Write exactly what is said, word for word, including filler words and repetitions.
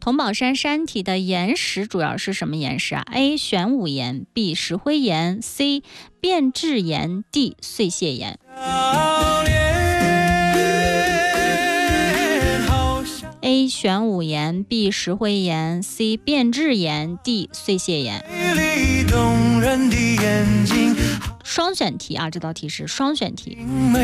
桐宝山山体的岩石主要是什么岩石啊 ？A. 玄武岩 B. 石灰岩 C. 变质岩 D. 碎屑岩。A. 玄武岩 B. 石灰岩 C. 变质岩 D. 碎屑岩。双选题啊，这道题是双选题。